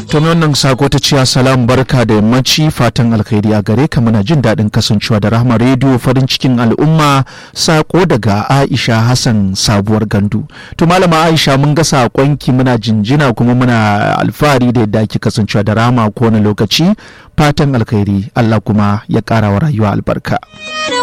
To mai wannan sako ta ce salam barka da yammaci fatan alkhairi a gare ka muna jin daɗin kasancewa da Rahama Radio farin cikin al'umma sako daga Aisha Hassan sabuwar gandu. To malama Aisha mun ga sakonki muna jinjina kuma muna alfahari da yadda ake kasancewa da Rahama kowane lokaci fatan alkhairi Allah kuma ya ƙara wa rayuwa albarka.